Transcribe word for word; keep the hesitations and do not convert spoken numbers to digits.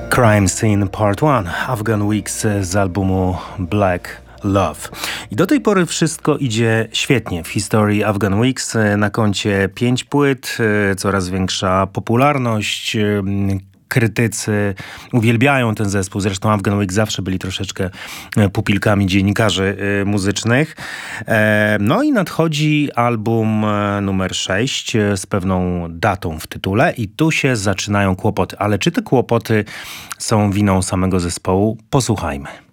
Crime Scene Part jeden, Afghan Wigs z albumu Black Love. I do tej pory wszystko idzie świetnie. W historii Afghan Wigs na koncie pięć płyt, coraz większa popularność. Krytycy uwielbiają ten zespół. Zresztą Afghan Wigs zawsze byli troszeczkę pupilkami dziennikarzy muzycznych. No i nadchodzi album numer sześć z pewną datą w tytule i tu się zaczynają kłopoty. Ale czy te kłopoty są winą samego zespołu? Posłuchajmy.